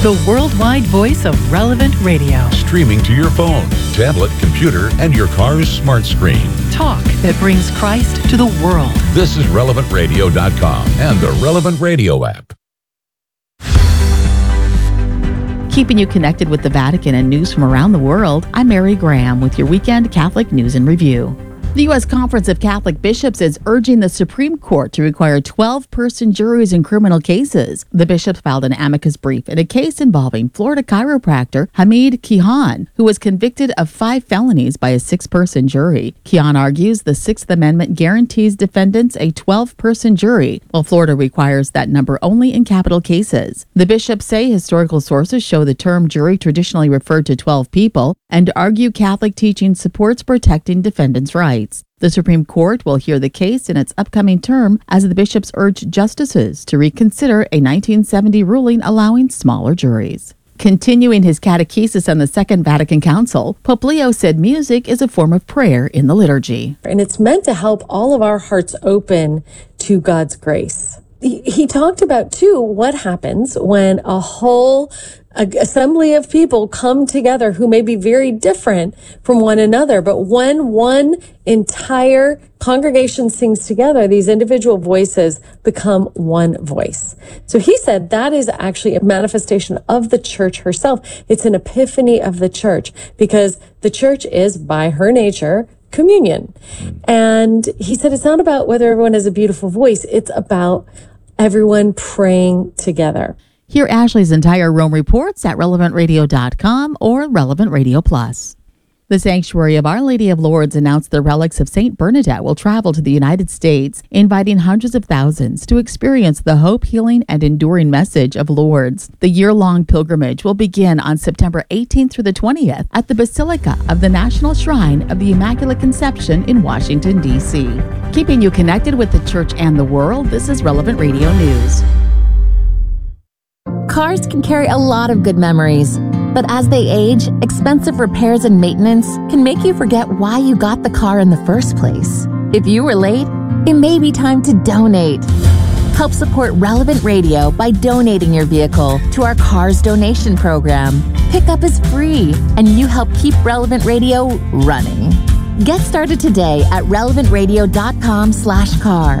the worldwide voice of Relevant Radio. Streaming to your phone, tablet, computer, and your car's smart screen. Talk that brings Christ to the world. This is RelevantRadio.com and the Relevant Radio app. Keeping you connected with the Vatican and news from around the world, I'm Mary Graham with your weekend Catholic News and Review. The U.S. Conference of Catholic Bishops is urging the Supreme Court to require 12-person juries in criminal cases. The bishops filed an amicus brief in a case involving Florida chiropractor Hamid Kihan, who was convicted of 5 felonies by a 6-person jury. Kihan argues the Sixth Amendment guarantees defendants a 12-person jury, while Florida requires that number only in capital cases. The bishops say historical sources show the term jury traditionally referred to 12 people and argue Catholic teaching supports protecting defendants' rights. The Supreme Court will hear the case in its upcoming term as the bishops urge justices to reconsider a 1970 ruling allowing smaller juries. Continuing his catechesis on the Second Vatican Council, Pope Leo said music is a form of prayer in the liturgy. And it's meant to help all of our hearts open to God's grace. He talked about, too, what happens when a whole assembly of people come together who may be very different from one another. But when one entire congregation sings together, these individual voices become one voice. So he said that is actually a manifestation of the church herself. It's an epiphany of the church because the church is, by her nature, communion. And he said it's not about whether everyone has a beautiful voice. It's about everyone praying together. Hear Ashley's entire Rome reports at RelevantRadio.com or Relevant Radio Plus. The Sanctuary of Our Lady of Lourdes announced the relics of St. Bernadette will travel to the United States, inviting hundreds of thousands to experience the hope, healing, and enduring message of Lourdes. The year-long pilgrimage will begin on September 18th through the 20th at the Basilica of the National Shrine of the Immaculate Conception in Washington, D.C. Keeping you connected with the church and the world, this is Relevant Radio News. Cars can carry a lot of good memories, but as they age, expensive repairs and maintenance can make you forget why you got the car in the first place. If you were late, it may be time to donate. Help support Relevant Radio by donating your vehicle to our Cars Donation Program. Pickup is free, and you help keep Relevant Radio running. Get started today at relevantradio.com/car.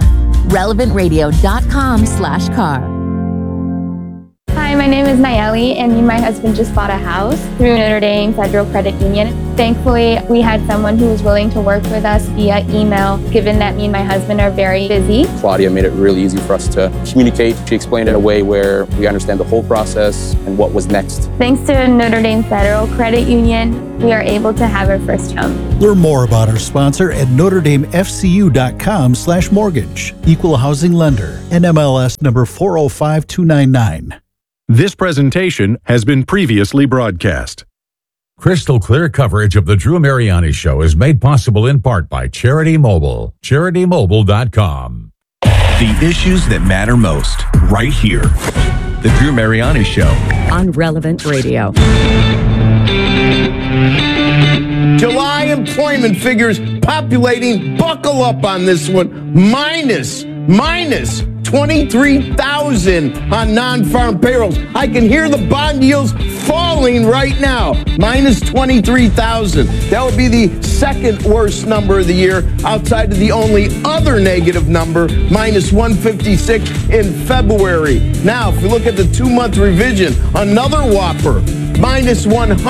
relevantradio.com/car. Hi, my name is Nayeli, and me and my husband just bought a house through Notre Dame Federal Credit Union. Thankfully, we had someone who was willing to work with us via email, given that me and my husband are very busy. Claudia made it really easy for us to communicate. She explained it in a way where we understand the whole process and what was next. Thanks to Notre Dame Federal Credit Union, we are able to have our first home. Learn more about our sponsor at NotreDameFCU.com/mortgage. Equal housing lender. NMLS number 405299. This presentation has been previously broadcast. Crystal clear coverage of the Drew Mariani Show is made possible in part by Charity Mobile. CharityMobile.com. The issues that matter most, right here. The Drew Mariani Show. On Relevant Radio. July employment figures populating, buckle up on this one, minus 23,000 on non-farm payrolls. I can hear the bond yields falling right now. Minus 23,000. That would be the second worst number of the year outside of the only other negative number, minus 156 in February. Now, if we look at the 2-month revision, another whopper, minus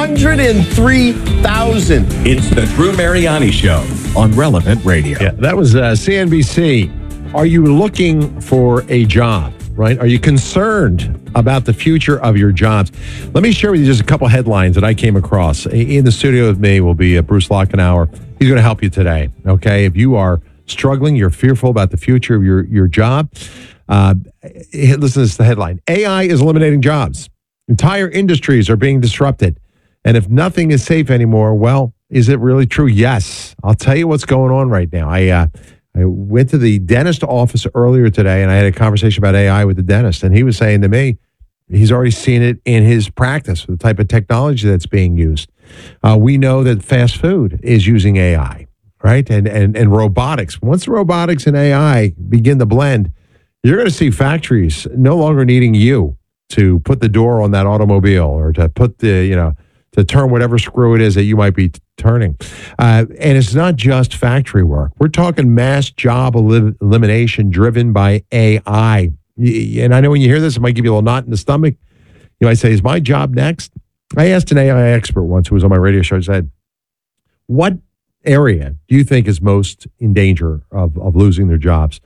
103,000. It's the Drew Mariani Show on Relevant Radio. Yeah, that was CNBC. Are you looking for a job, right? Are you concerned about the future of your jobs? Let me share with you just a couple headlines that I came across. In the studio with me will be Bruce Lockenauer. He's going to help you today, okay? If you are struggling, you're fearful about the future of your job, listen to this headline. AI is eliminating jobs. Entire industries are being disrupted. And if nothing is safe anymore, well, is it really true? Yes. I'll tell you what's going on right now. I went to the dentist office earlier today, and I had a conversation about AI with the dentist, and he was saying to me, he's already seen it in his practice, the type of technology that's being used. We know that fast food is using AI, right? And robotics. Once robotics and AI begin to blend, you're going to see factories no longer needing you to put the door on that automobile or to put to turn whatever screw it is that you might be turning. And it's not just factory work. We're talking mass job elimination driven by AI. And I know when you hear this, it might give you a little knot in the stomach. You might say, is my job next? I asked an AI expert once who was on my radio show, said, what area do you think is most in danger of losing their jobs?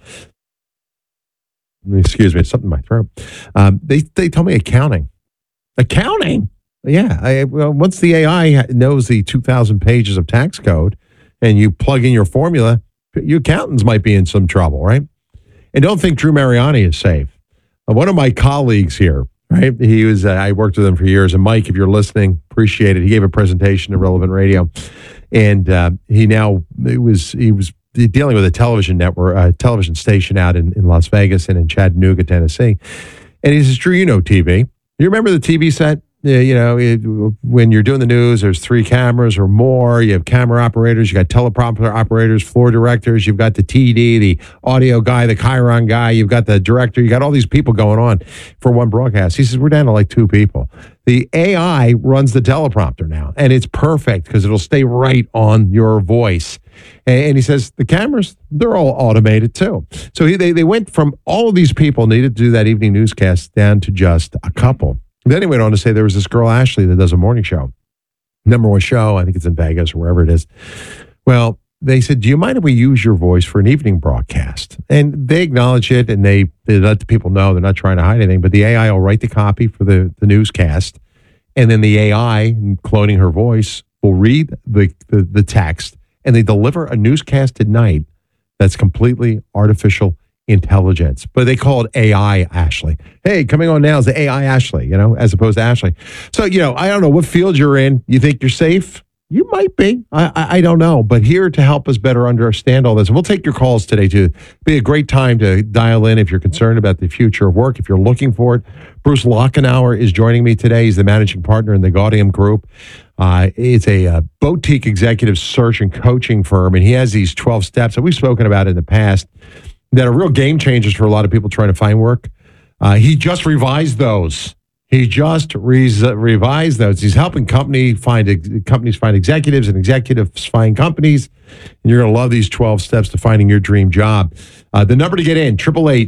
Excuse me, it's something in my throat. They told me accounting. Accounting? Yeah. Once the AI knows the 2,000 pages of tax code and you plug in your formula, your accountants might be in some trouble, right? And don't think Drew Mariani is safe. One of my colleagues here, right? He was, I worked with him for years. And Mike, if you're listening, appreciate it. He gave a presentation to Relevant Radio. And he was dealing with a television network, television station out in Las Vegas and in Chattanooga, Tennessee. And he says, Drew, you know TV. You remember the TV set? When you're doing the news, there's 3 cameras or more. You have camera operators, you got teleprompter operators, floor directors, you've got the TD, the audio guy, the Chiron guy, you've got the director, you got all these people going on for one broadcast. He says, we're down to like 2 people. The AI runs the teleprompter now, and it's perfect because it'll stay right on your voice. And he says, the cameras, they're all automated too. So they went from all of these people needed to do that evening newscast down to just a couple. Then he went on to say there was this girl, Ashley, that does a morning show. #1 show, I think it's in Vegas or wherever it is. Well, they said, do you mind if we use your voice for an evening broadcast? And they acknowledge it, and they let the people know they're not trying to hide anything, but the AI will write the copy for the newscast, and then the AI, cloning her voice, will read the text, and they deliver a newscast at night that's completely artificial intelligence, but they call it AI Ashley. Hey, coming on now is the AI Ashley, as opposed to Ashley. So, I don't know what field you're in. You think you're safe? You might be. I don't know. But here to help us better understand all this, and we'll take your calls today too. Be a great time to dial in if you're concerned about the future of work, if you're looking for it. Bruce Lockenauer is joining me today. He's the managing partner in the Gaudium Group. It's a boutique executive search and coaching firm, and he has these 12 steps that we've spoken about in the past that are real game changers for a lot of people trying to find work. He just revised those. Revised those. He's helping companies find executives and executives find companies. And you're going to love these 12 steps to finding your dream job. The number to get in,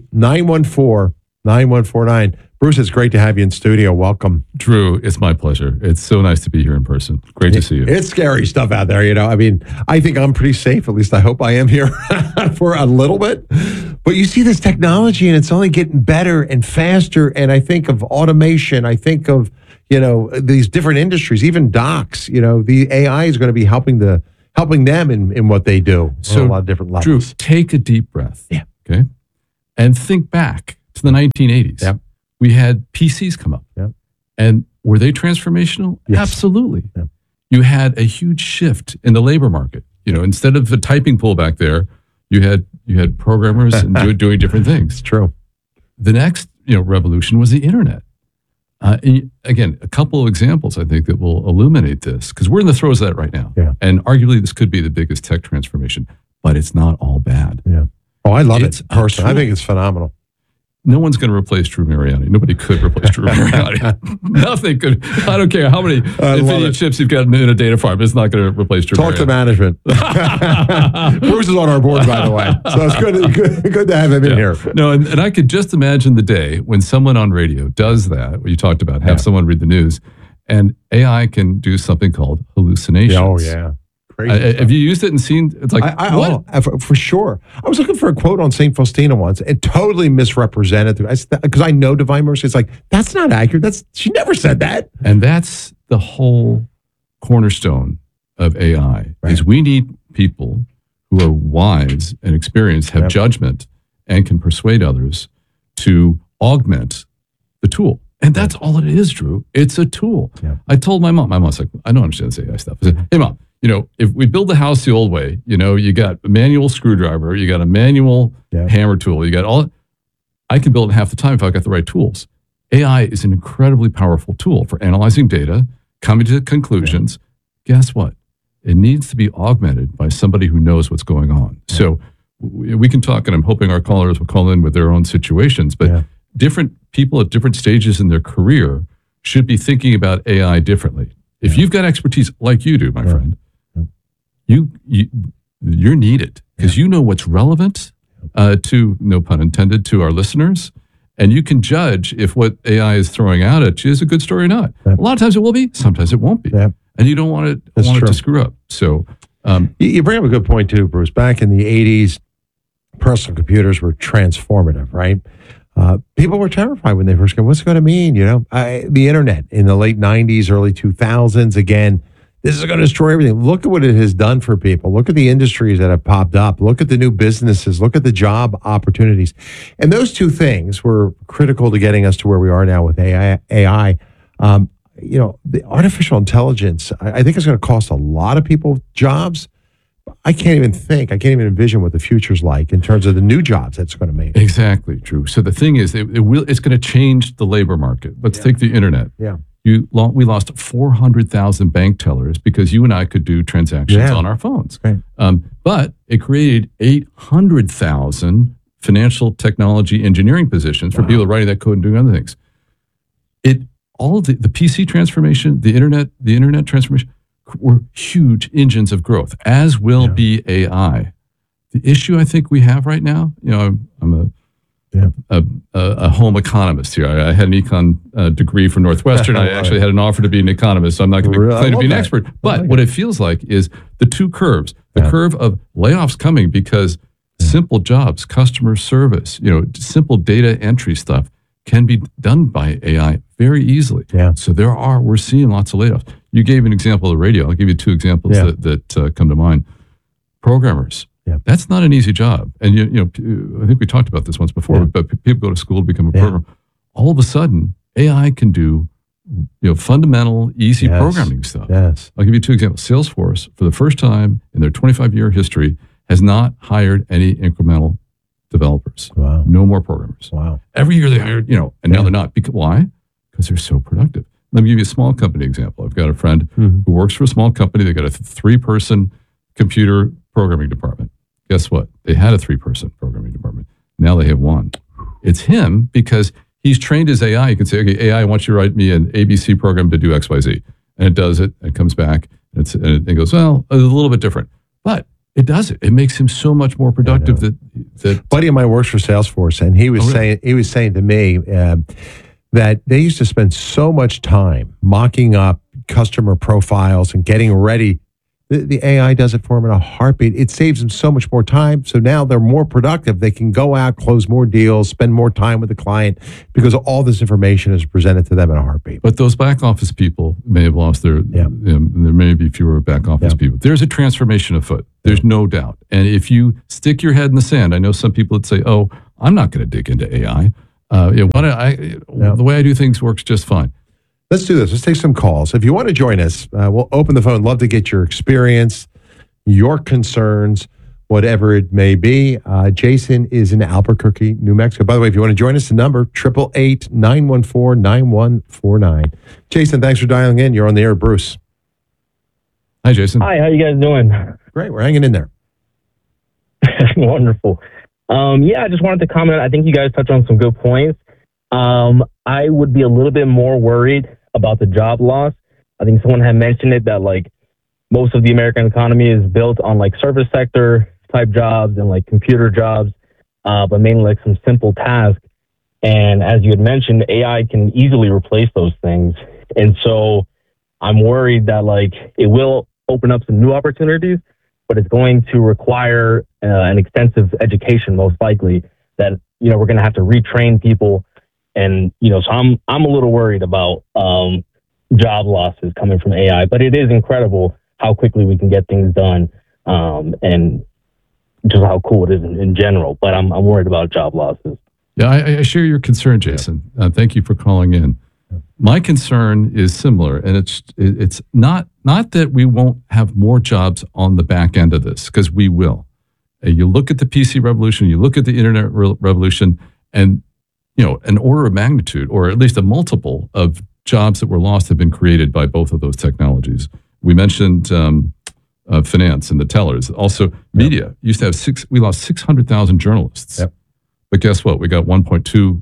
888-914-9149. Bruce, it's great to have you in studio. Welcome. Drew, it's my pleasure. It's so nice to be here in person. Great to see you. It's scary stuff out there, I think I'm pretty safe. At least I hope I am here for a little bit. But you see this technology, and it's only getting better and faster. And I think of automation. I think of, these different industries, even docs. The AI is going to be helping them in what they do on a lot of different levels. Drew, take a deep breath. Yeah. Okay. And think back to the 1980s. Yep. We had PCs come up. Yep. And were they transformational? Yes. Absolutely. Yep. You had a huge shift in the labor market. Instead of the typing pool back there, you had programmers and doing different things. It's true. The next revolution was the internet. And again, a couple of examples I think that will illuminate this, because we're in the throes of that right now. Yeah. And arguably this could be the biggest tech transformation, but it's not all bad. Yeah. Oh, I love It's it personally. I think it's phenomenal. No one's going to replace Drew Mariani. Nobody could replace Drew Mariani. Nothing could. I don't care how many NVIDIA chips you've got in a data farm. It's not going to replace Drew Talk Mariani. to management. Bruce is on our board, by the way. So it's good to have him in here. No, and I could just imagine the day when someone on radio does that, what you talked about, have someone read the news, and AI can do something called hallucinations. Oh, yeah. Have you used it and seen? It's like, what? For sure. I was looking for a quote on St. Faustina once and totally misrepresented because I know Divine Mercy. It's like, that's not accurate. She never said that. And that's the whole cornerstone of AI, is we need people who are wise and experienced, have judgment, and can persuade others to augment the tool. And that's all it is, Drew. It's a tool. Yeah. I told my mom's like, I don't understand this AI stuff. I said, hey, Mom, if we build the house the old way, you got a manual screwdriver, you got a manual hammer tool, you got all. I can build it in half the time if I got the right tools. AI is an incredibly powerful tool for analyzing data, coming to conclusions. Guess what? It needs to be augmented by somebody who knows what's going on. So we can talk, and I'm hoping our callers will call in with their own situations, but different people at different stages in their career should be thinking about AI differently. If you've got expertise like you do, my friend, you're needed because you know what's relevant to, no pun intended, to our listeners. And you can judge if what AI is throwing out at you is a good story or not. A lot of times it will be, sometimes it won't be. And you don't want it to screw up. So you bring up a good point too, Bruce. Back in the 80s, personal computers were transformative, right? People were terrified when they first came. What's it going to mean? The internet in the late 90s, early 2000s, again, this is going to destroy everything. Look at what it has done for people. Look at the industries that have popped up. Look at the new businesses. Look at the job opportunities. And those two things were critical to getting us to where we are now with AI. The artificial intelligence, I think, is going to cost a lot of people jobs. I can't even envision what the future's like in terms of the new jobs that's going to make. Exactly, Drew. So the thing is, it's going to change the labor market. Let's take the internet. Yeah. We lost 400,000 bank tellers because you and I could do transactions on our phones. Right. But it created 800,000 financial technology engineering positions for people writing that code and doing other things. All the PC transformation, the internet transformation were huge engines of growth, as will be AI. The issue I think we have right now, I'm a home economist here. I had an econ degree from Northwestern. I actually had an offer to be an economist, so I'm not going to claim to be an expert. But what it feels like is the two curves. The curve of layoffs coming because simple jobs, customer service, simple data entry stuff can be done by AI very easily. So we're seeing lots of layoffs. You gave an example of the radio. I'll give you two examples that come to mind. Programmers. That's not an easy job. And I think we talked about this once before, but people go to school to become a programmer. All of a sudden, AI can do fundamental, easy programming stuff. I'll give you two examples. Salesforce, for the first time in their 25-year history, has not hired any incremental developers. No more programmers. Every year they hired, and now they're not. Why? Because they're so productive. Let me give you a small company example. I've got a friend who works for a small company. They got a 3-person computer programming department. Guess what? They had a 3-person programming department. Now they have 1. It's him because he's trained his AI. You can say, okay, AI, I want you to write me an ABC program to do XYZ. And it does it. It comes back. And it goes, well, a little bit different. But it does it. It makes him so much more productive. That buddy of mine works for Salesforce, and he was saying to me that they used to spend so much time mocking up customer profiles and getting ready. The AI does it for them in a heartbeat. It saves them so much more time. So now they're more productive. They can go out, close more deals, spend more time with the client because all this information is presented to them in a heartbeat. But those back office people may have lost there may be fewer back office people. There's a transformation afoot. There's no doubt. And if you stick your head in the sand, I know some people that say, oh, I'm not going to dig into AI. The way I do things works just fine. Let's do this. Let's take some calls. If you want to join us, we'll open the phone. Love to get your experience, your concerns, whatever it may be. Jason is in Albuquerque, New Mexico. By the way, if you want to join us, the number, 888-914-9149. Jason, thanks for dialing in. You're on the air, Bruce. Hi, Jason. Hi, how you guys doing? Great. We're hanging in there. Wonderful. I just wanted to comment. I think you guys touched on some good points. I would be a little bit more worried about the job loss. I think someone had mentioned it that most of the American economy is built on service sector type jobs and computer jobs, but mainly some simple tasks. And as you had mentioned, AI can easily replace those things. And so I'm worried that it will open up some new opportunities, but it's going to require an extensive education, most likely, that, we're going to have to retrain people. And, so I'm a little worried about job losses coming from AI, but it is incredible how quickly we can get things done and just how cool it is in general. But I'm worried about job losses. Yeah, I share your concern, Jason. Thank you for calling in. My concern is similar, and it's not that we won't have more jobs on the back end of this, because we will. You look at the PC revolution, you look at the internet revolution, and an order of magnitude, or at least a multiple of jobs that were lost have been created by both of those technologies. We mentioned finance and the tellers. Also, media used to have we lost 600,000 journalists. But guess what? We got 1.2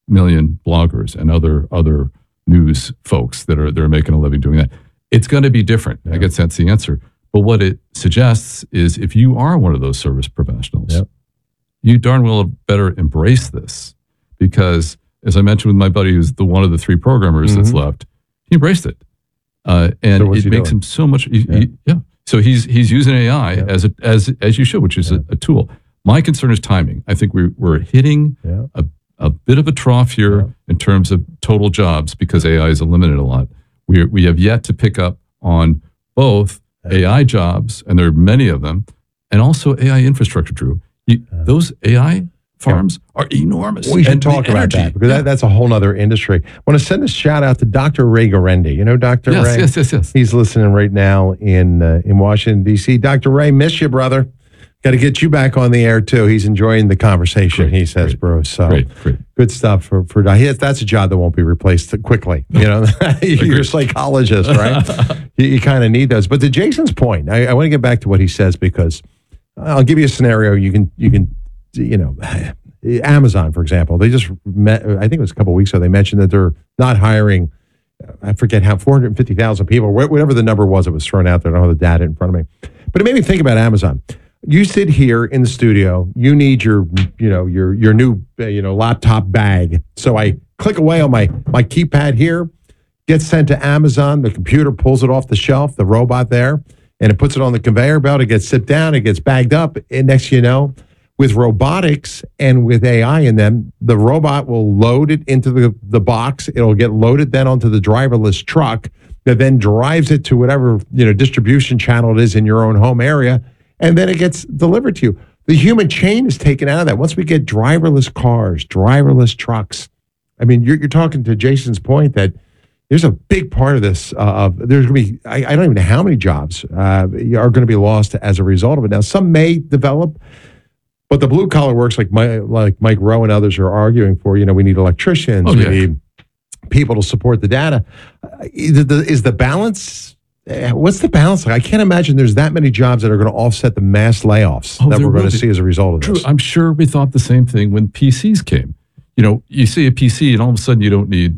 million bloggers and other news folks that are making a living doing that. It's going to be different. I guess that's the answer. But what it suggests is if you are one of those service professionals, you darn well better embrace this, because as I mentioned with my buddy who's one of the 3 programmers that's left, he embraced it. And so it makes him so much. So he's using AI as you should, which is a tool. My concern is timing. I think we're hitting a bit of a trough here in terms of total jobs because AI is eliminated a lot. We have yet to pick up on both AI jobs, and there are many of them, and also AI infrastructure, Drew. Those AI farms are enormous. We should talk about that because that's a whole other industry. I want to send a shout out to Dr. Ray Garendi. You know Dr. Ray? Yes. He's listening right now in Washington, D.C. Dr. Ray, miss you, brother. Got to get you back on the air, too. He's enjoying the conversation, he says, Bruce. So great. Good stuff for that's a job that won't be replaced quickly. You know, you're a psychologist, right? you kind of need those. But to Jason's point, I want to get back to what he says because I'll give you a scenario. You can, Amazon, for example, they just met, I think it was a couple of weeks ago, they mentioned that they're not hiring, I forget how, 450,000 people, whatever the number was that was thrown out there. I don't have the data in front of me. But it made me think about Amazon. You sit here in the studio, you need your new, laptop bag. So I click away on my keypad here, gets sent to Amazon. The computer pulls it off the shelf, the robot there, and it puts it on the conveyor belt. It gets sit down, it gets bagged up. And next, with robotics and with AI in them, the robot will load it into the box. It'll get loaded then onto the driverless truck that then drives it to whatever, distribution channel it is in your own home area. And then it gets delivered to you. The human chain is taken out of that. Once we get driverless cars, driverless trucks, I mean, you're talking to Jason's point that there's a big part of this. There's going to be, I don't even know how many jobs are going to be lost as a result of it. Now, some may develop, but the blue collar works like Mike Rowe and others are arguing for. We need electricians. We need people to support the data. Is the balance? What's the balance like? I can't imagine there's that many jobs that are going to offset the mass layoffs that we're going to see as a result of this. True. I'm sure we thought the same thing when PCs came. You see a PC and all of a sudden you don't need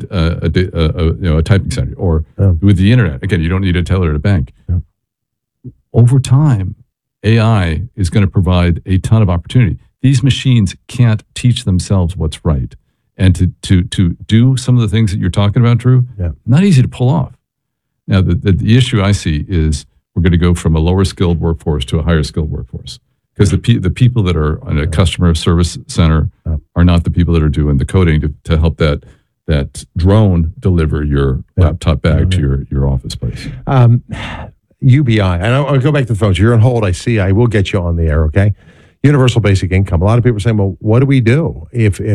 a typing center, or with the internet, again, you don't need a teller at a bank. Yeah. Over time, AI is going to provide a ton of opportunity. These machines can't teach themselves what's right. And to do some of the things that you're talking about, Drew, not easy to pull off. Now, the issue I see is we're going to go from a lower skilled workforce to a higher skilled workforce, because the people that are on a customer service center are not the people that are doing the coding to help that drone deliver your laptop bag to your office place. UBI, and I'll go back to the phones. You're on hold. I see. I will get you on the air. Okay. Universal basic income. A lot of people are saying, well, what do we do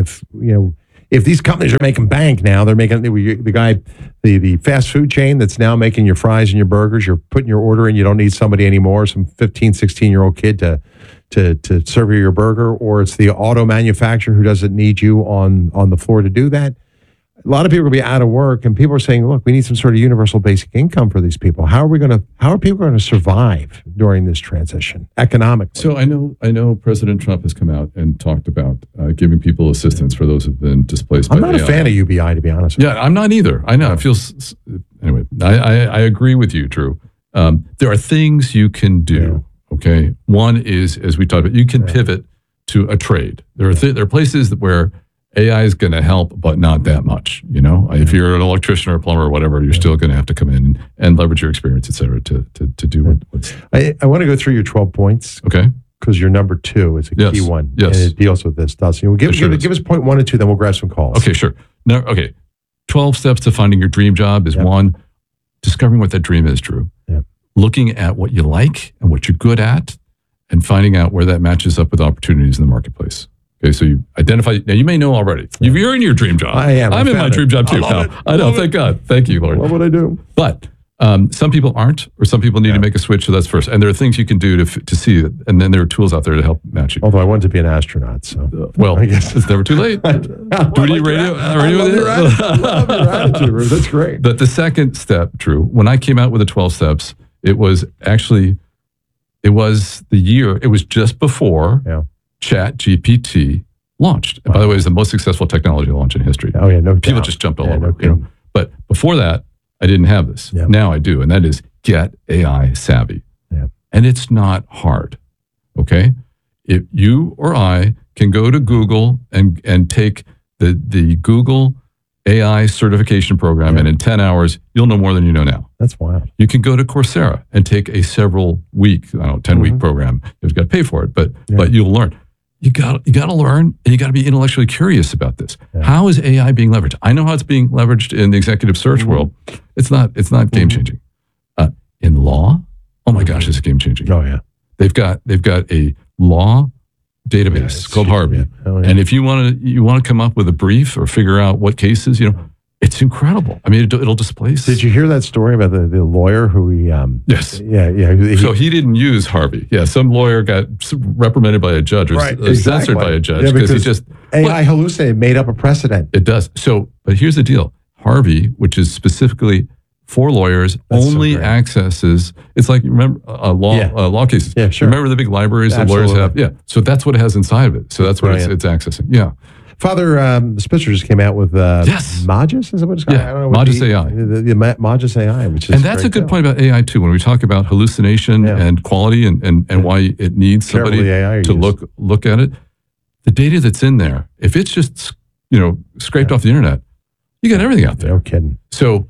if these companies are making bank now? They're making the fast food chain that's now making your fries and your burgers. You're putting your order in. You don't need somebody anymore, some 15, 16-year-old kid to serve you your burger, or it's the auto manufacturer who doesn't need you on the floor to do that. A lot of people will be out of work, and people are saying, look, we need some sort of universal basic income for these people. How are people going to survive during this transition economically? So I know President Trump has come out and talked about giving people assistance for those who've been displaced by AI. I'm not a fan of UBI, to be honest with you. Yeah, I'm not either. I know. Anyway, I agree with you, Drew. There are things you can do, okay? One is, as we talked about, you can pivot to a trade. There are places where AI is going to help, but not that much. If you're an electrician or a plumber or whatever, you're still going to have to come in and leverage your experience, et cetera, to do what's. I want to go through your 12 points. Okay. Because your number 2 is a key one. Yes. And it deals with this, doesn't it? Give us point 1 and 2, then we'll grab some calls. Okay, sure. No, okay. 12 steps to finding your dream job is 1, discovering what that dream is, Drew. Yep. Looking at what you like and what you're good at, and finding out where that matches up with opportunities in the marketplace. Okay, so you identify. Now, you may know already. You're in your dream job. I am. I'm in my dream job too, pal. I know. Thank God. Thank you, Lord. Love what I do. But some people aren't, or some people need to make a switch. So that's first. And there are things you can do to see it. And then there are tools out there to help match you. Although I wanted to be an astronaut, so well, I guess it's never too late. Do you radio? I love your attitude. That's great. But the second step, Drew, when I came out with the 12 steps, it was the year. It was just before ChatGPT launched. And by the way, it's the most successful technology launch in history. Oh yeah, no People doubt. just jumped all Yeah, over no it. You know? But before that, I didn't have this. Yeah. Now I do, and that is get AI savvy. Yeah. And it's not hard. Okay? If you or I can go to Google and take the Google AI certification program, and in 10 hours, you'll know more than you know now. That's wild. You can go to Coursera and take a several week, 10-week program. You've got to pay for it, but you'll learn. You got to learn, and you got to be intellectually curious about this. How is AI being leveraged? I know how it's being leveraged in the executive search world. It's not game changing. In law, oh my gosh, it's game changing. Oh yeah, they've got a law database called Harvey, and if you want to come up with a brief or figure out what cases, it's incredible. I mean, it'll displace. Did you hear that story about the lawyer who he? Yes. Yeah. So he didn't use Harvey. Yeah, some lawyer got reprimanded by a judge or censored by a judge because he just AI hallucinated, made up a precedent. It does. So, but here's the deal: Harvey, which is specifically for lawyers, only accesses. It's like, you remember law cases. Yeah, sure. Remember the big libraries that lawyers have. Yeah. So that's what it has inside of it. So that's what it's accessing. Yeah. Father Spitzer just came out with Magis, is that what it's called? Yeah, I don't know what Magis AI. The Magis AI, which is and that's a good point about AI too. When we talk about hallucination and quality and why it needs somebody to look at it, the data that's in there, if it's just scraped off the internet, you got everything out there. No kidding. So,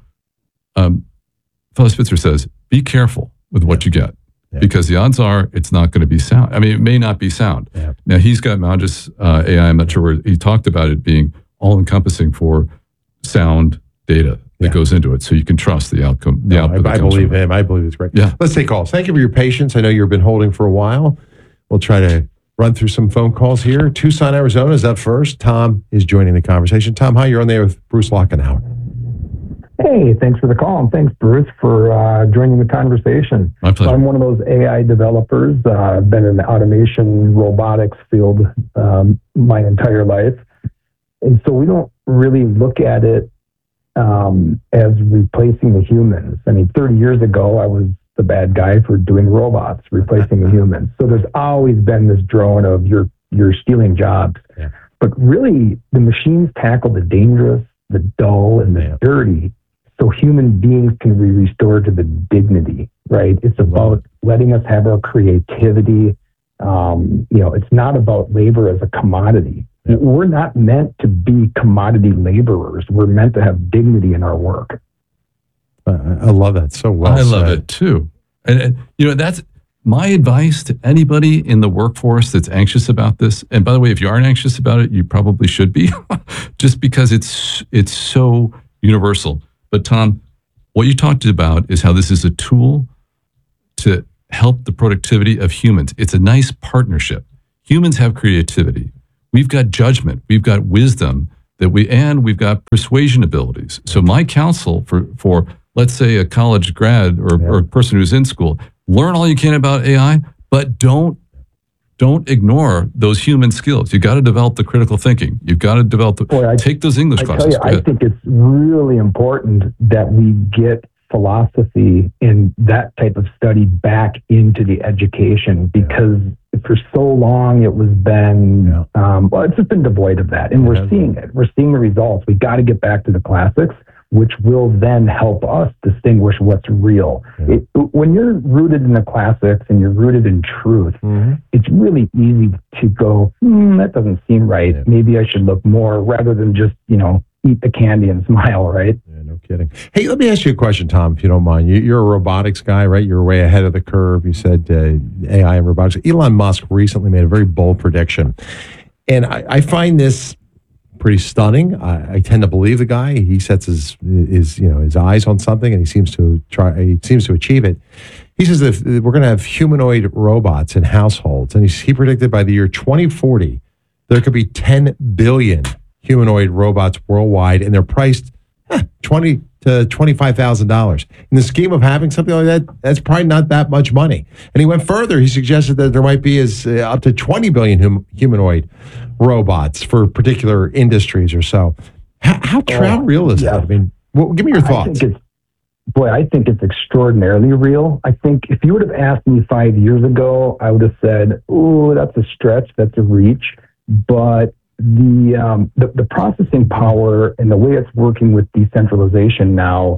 Father Spitzer says, be careful with what you get. Because the odds are it's not going to be sound. I mean, it may not be sound. Yeah. Now, he's got Magis AI. I'm not sure where he talked about it being all-encompassing for sound data that goes into it, so you can trust the outcome. The output. I believe him. I believe it's great. Yeah. Let's take calls. Thank you for your patience. I know you've been holding for a while. We'll try to run through some phone calls here. Tucson, Arizona is up first. Tom is joining the conversation. Tom, hi. You're on there with Bruce Lockenauer. Hey, thanks for the call, and thanks, Bruce, for joining the conversation. My pleasure. So I'm one of those AI developers. I've been in the automation robotics field my entire life. And so we don't really look at it as replacing the humans. I mean, 30 years ago, I was the bad guy for doing robots, replacing the humans. So there's always been this drone of you're stealing jobs. Yeah. But really, the machines tackle the dangerous, the dull, and the dirty, so human beings can be restored to the dignity, right? It's about letting us have our creativity. It's not about labor as a commodity. Yeah. We're not meant to be commodity laborers. We're meant to have dignity in our work. I love that so well. I love it too. And that's my advice to anybody in the workforce that's anxious about this. And by the way, if you aren't anxious about it, you probably should be, just because it's so universal. But Tom, what you talked about is how this is a tool to help the productivity of humans. It's a nice partnership. Humans have creativity. We've got judgment. We've got wisdom we've got persuasion abilities. So my counsel for let's say a college grad or a person who's in school, learn all you can about AI, but don't ignore those human skills. You got to develop the critical thinking. You've got to develop take those English classes. I think it's really important that we get philosophy and that type of study back into the education, because for so long it was been, it's just been devoid of that. And we're seeing it. We're seeing the results. We got to get back to the classics, which will then help us distinguish what's real. When you're rooted in the classics and you're rooted in truth, it's really easy to go, that doesn't seem right. Maybe I should look more, rather than just, eat the candy and smile, right? Yeah, no kidding. Hey, let me ask you a question, Tom, if you don't mind. You're a robotics guy, right? You're way ahead of the curve. You said AI and robotics. Elon Musk recently made a very bold prediction. And I find this pretty stunning. I tend to believe the guy. He sets his eyes on something, and he seems to achieve it. He says that we're going to have humanoid robots in households, and he predicted by the year 2040 there could be 10 billion humanoid robots worldwide, and they're priced $20,000 to $25,000. In the scheme of having something like that, that's probably not that much money. And he went further. He suggested that there might be up to 20 billion humanoid robots for particular industries or so. How real is that? I mean, give me your thoughts. I think it's extraordinarily real. I think if you would have asked me 5 years ago, I would have said, "Oh, that's a stretch, that's a reach." But the processing power and the way it's working with decentralization now,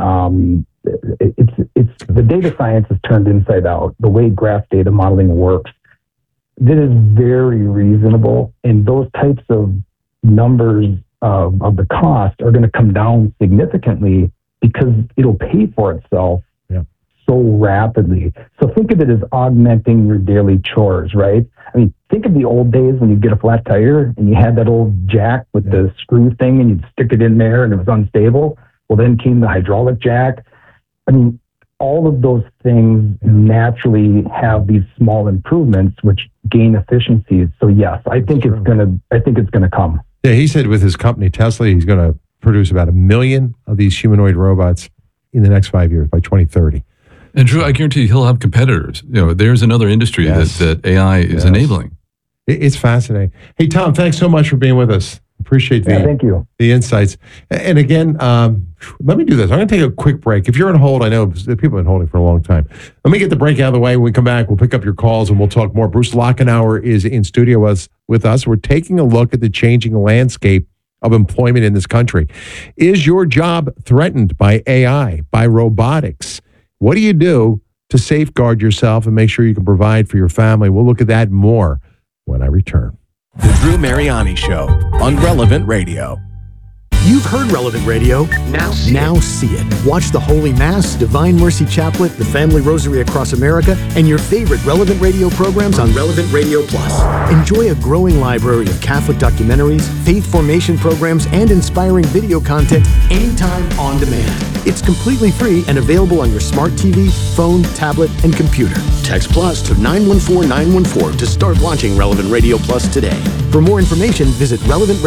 it's the data science is turned inside out. The way graph data modeling works, that is very reasonable, and those types of numbers of the cost are going to come down significantly because it'll pay for itself so rapidly. So think of it as augmenting your daily chores, right? I mean, think of the old days when you get a flat tire and you had that old jack with the screw thing and you'd stick it in there and it was unstable. Well, then came the hydraulic jack. I mean, all of those things naturally have these small improvements which gain efficiencies. So yes, I think it's gonna come. Yeah, he said with his company Tesla, he's going to produce about 1 million of these humanoid robots in the next 5 years by 2030. And Drew, I guarantee you he'll have competitors. There's another industry that AI is enabling. It's fascinating. Hey, Tom, thanks so much for being with us. Appreciate thank you. The insights. And again, let me do this. I'm going to take a quick break. If you're on hold, I know people have been holding for a long time. Let me get the break out of the way. When we come back, we'll pick up your calls and we'll talk more. Bruce Lochenauer is in studio with us. We're taking a look at the changing landscape of employment in this country. Is your job threatened by AI, by robotics? What do you do to safeguard yourself and make sure you can provide for your family? We'll look at that more when I return. The Drew Mariani Show on Relevant Radio. You've heard Relevant Radio. Now see it. Watch the Holy Mass, Divine Mercy Chaplet, the Family Rosary Across America, and your favorite Relevant Radio programs on Relevant Radio Plus. Enjoy a growing library of Catholic documentaries, faith formation programs, and inspiring video content anytime on demand. It's completely free and available on your smart TV, phone, tablet, and computer. Text Plus to 914-914 to start watching Relevant Radio Plus today. For more information, visit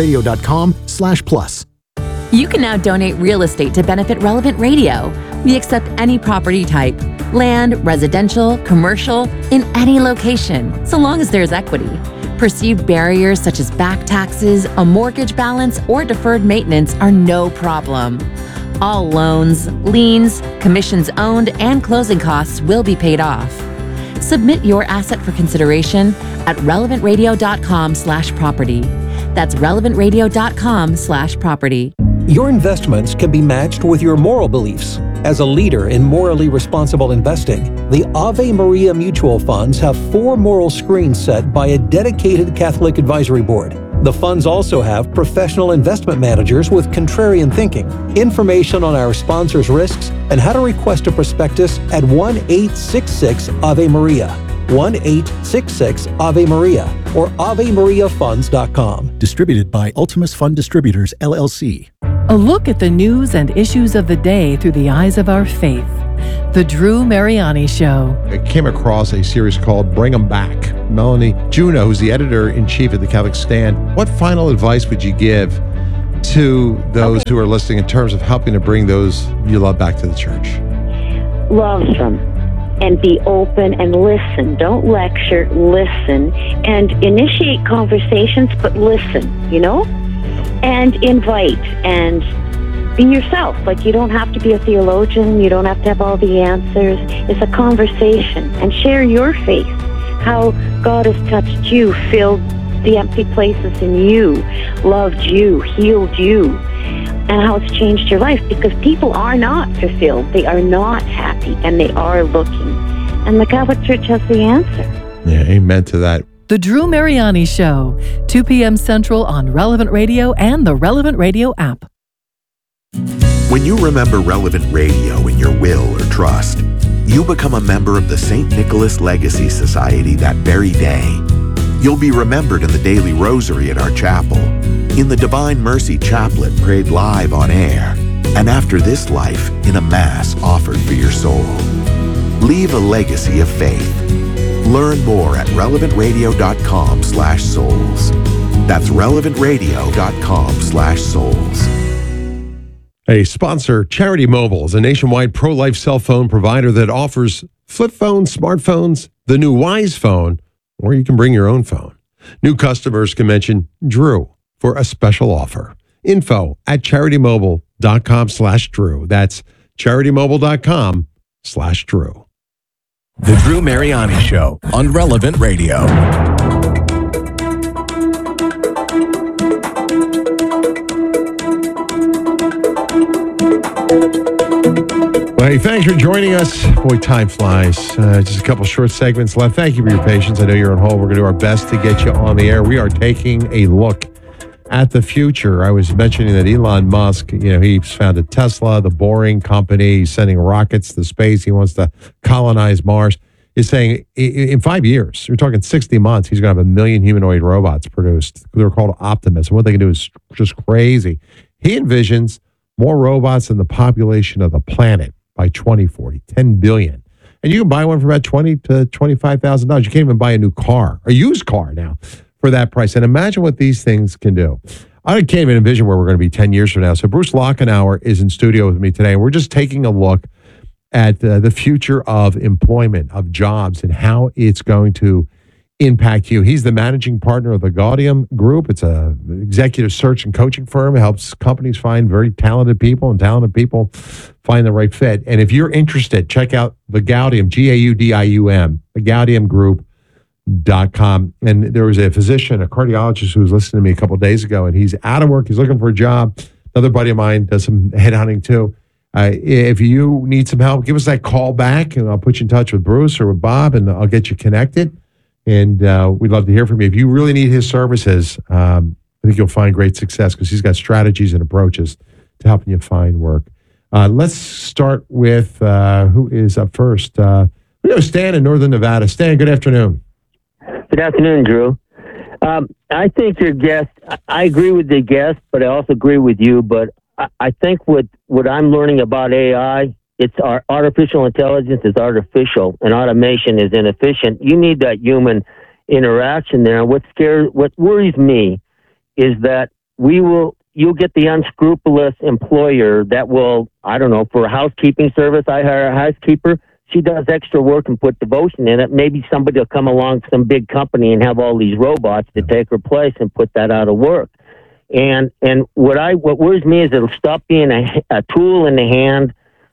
relevantradio.com/plus. You can now donate real estate to benefit Relevant Radio. We accept any property type, land, residential, commercial, in any location, so long as there's equity. Perceived barriers such as back taxes, a mortgage balance, or deferred maintenance are no problem. All loans, liens, commissions owned, and closing costs will be paid off. Submit your asset for consideration at relevantradio.com/property. That's relevantradio.com/property. Your investments can be matched with your moral beliefs. As a leader in morally responsible investing, the Ave Maria Mutual Funds have 4 moral screens set by a dedicated Catholic advisory board. The funds also have professional investment managers with contrarian thinking. Information on our sponsors' risks and how to request a prospectus at 1-866-AVE-MARIA. 1-866-AVE-MARIA or AveMariaFunds.com. Distributed by Ultimus Fund Distributors, LLC. A look at the news and issues of the day through the eyes of our faith. The Drew Mariani Show. I came across a series called Bring 'Em Back. Melanie Juneau, who's the editor-in-chief of the Catholic Stand, what final advice would you give to those who are listening in terms of helping to bring those you love back to the church? Love them and be open and listen. Don't lecture, listen, and initiate conversations, but listen, and invite and be yourself. Like, you don't have to be a theologian. You don't have to have all the answers. It's a conversation, and share your faith, how God has touched you, filled the empty places in you, loved you, healed you, and how it's changed your life, because people are not fulfilled. They are not happy, and they are looking. And the Catholic Church has the answer. Yeah, amen to that. The Drew Mariani Show, 2 p.m. Central on Relevant Radio and the Relevant Radio app. When you remember Relevant Radio in your will or trust, you become a member of the St. Nicholas Legacy Society that very day. You'll be remembered in the daily rosary at our chapel, in the Divine Mercy Chaplet prayed live on air, and after this life in a Mass offered for your soul. Leave a legacy of faith. Learn more at relevantradio.com/souls. That's relevantradio.com/souls. A sponsor, Charity Mobile, is a nationwide pro-life cell phone provider that offers flip phones, smartphones, the new Wise phone, or you can bring your own phone. New customers can mention Drew for a special offer. Info at CharityMobile.com/Drew. That's CharityMobile.com/Drew. The Drew Mariani Show on Relevant Radio. Well, hey, thanks for joining us. Boy, time flies. Just a couple short segments left. Thank you for your patience. I know you're on hold. We're going to do our best to get you on the air. We are taking a look at the future. I was mentioning that Elon Musk, he's founded Tesla, the Boring Company. He's sending rockets to space. He wants to colonize Mars. He's saying in 5 years, you're talking 60 months, he's going to have 1 million humanoid robots produced. They're called Optimus. And what they can do is just crazy. He envisions more robots than the population of the planet by 2040, 10 billion. And you can buy one for about $20,000 to $25,000. You can't even buy a new car, a used car now, for that price. And imagine what these things can do. I can't even envision where we're going to be 10 years from now. So Bruce Lochenauer is in studio with me today. We're just taking a look at the future of employment, of jobs, and how it's going to impact you. He's the managing partner of the Gaudium Group. It's a executive search and coaching firm. It helps companies find very talented people, and talented people find the right fit. And if you're interested, check out the Gaudium, Gaudium, the GaudiumGroup.com. And there was a physician, a cardiologist, who was listening to me a couple of days ago, and he's out of work. He's looking for a job. Another buddy of mine does some headhunting too. If you need some help, give us that call back, and I'll put you in touch with Bruce or with Bob, and I'll get you connected. And we'd love to hear from you. If you really need his services, I think you'll find great success because he's got strategies and approaches to helping you find work. Let's start with who is up first. We have Stan in Northern Nevada. Stan, good afternoon. Good afternoon, Drew. I think your guest, I agree with the guest, but I also agree with you. But I think what I'm learning about AI, it's our artificial intelligence is artificial and automation is inefficient. You need that human interaction there. What worries me is that you'll get the unscrupulous employer that will, I don't know, for a housekeeping service, I hire a housekeeper. She does extra work and put devotion in it. Maybe somebody will come along, some big company, and have all these robots to take her place and put that out of work. And what worries me is it'll stop being a tool in the hand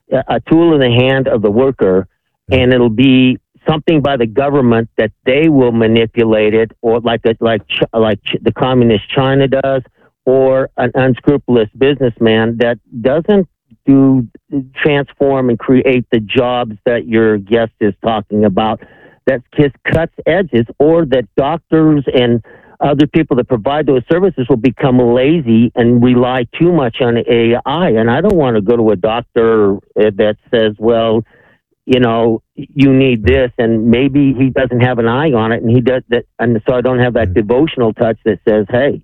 of the worker, and it'll be something by the government that they will manipulate it, or like the communist China does, or an unscrupulous businessman that doesn't transform and create the jobs that your guest is talking about, that just cuts edges, or that doctors and other people that provide those services will become lazy and rely too much on AI. And I don't want to go to a doctor that says, well, you need this, and maybe he doesn't have an eye on it, and he does that, and so I don't have that devotional touch that says, hey,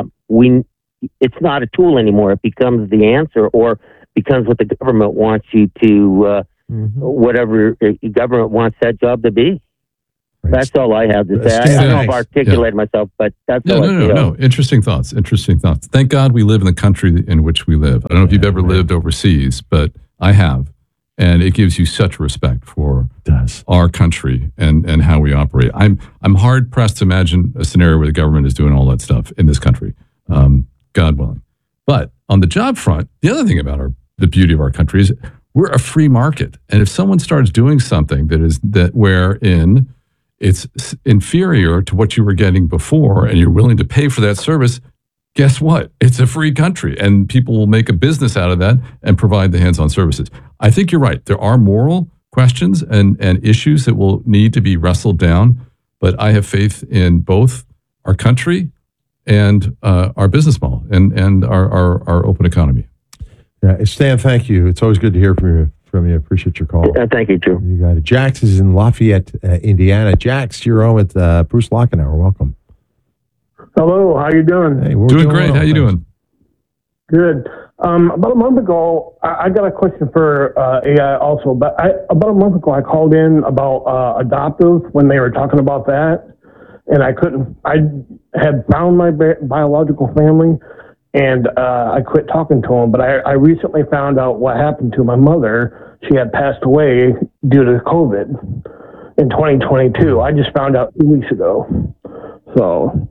it's not a tool anymore. It becomes the answer, or becomes what the government wants you to, whatever government wants that job to be. Right. That's all I have to say. I don't know if I articulated myself, but that's all I feel. No. Interesting thoughts. Thank God we live in the country in which we live. I don't know if you've ever lived overseas, but I have. And it gives you such respect for our country and how we operate. I'm hard pressed to imagine a scenario where the government is doing all that stuff in this country, God willing. But on the job front, the other thing about the beauty of our country is we're a free market. And if someone starts doing something wherein it's inferior to what you were getting before, and you're willing to pay for that service, guess what? It's a free country, and people will make a business out of that and provide the hands-on services. I think you're right. There are moral questions and issues that will need to be wrestled down, but I have faith in both our country and our business model and our open economy. Yeah, Stan, thank you. It's always good to hear from you. Appreciate your call. Thank you, Drew. You got it. Jax is in Lafayette, Indiana. Jax, you're on with Bruce Lochenauer. Welcome. Hello, how you doing? Hey, we're doing great. Well, how you doing? Good. About a month ago, I got a question for AI also, but about a month ago, I called in about adoptive when they were talking about that, and I had found my biological family, and I quit talking to them, but I recently found out what happened to my mother. She had passed away due to COVID in 2022. I just found out 2 weeks ago. So,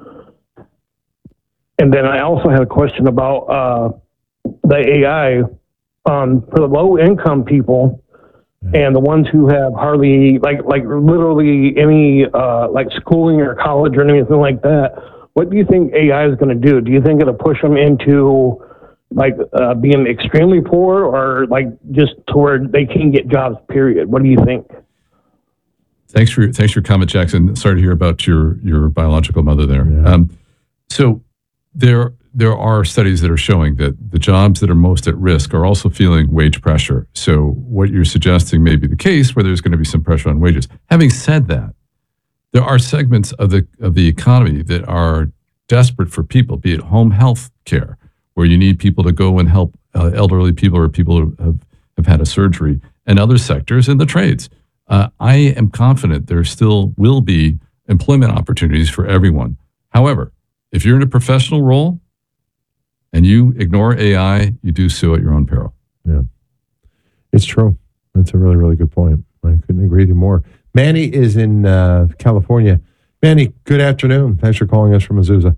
and then I also had a question about the AI for the low-income people and the ones who have hardly, like literally any like schooling or college or anything like that. What do you think AI is going to do? Do you think it'll push them into being extremely poor, or like just to where they can't get jobs, period? What do you think? Thanks for your comment, Jackson. Sorry to hear about your biological mother there. Yeah. So there are studies that are showing that the jobs that are most at risk are also feeling wage pressure. So what you're suggesting may be the case, where there's going to be some pressure on wages. Having said that, there are segments of the economy that are desperate for people, be it home health care, where you need people to go and help elderly people or people who have had a surgery, and other sectors in the trades. I am confident there still will be employment opportunities for everyone. However, if you're in a professional role and you ignore AI, you do so at your own peril. Yeah, it's true. That's a really, really good point. I couldn't agree with you more. Manny is in California. Manny, good afternoon. Thanks for calling us from Azusa.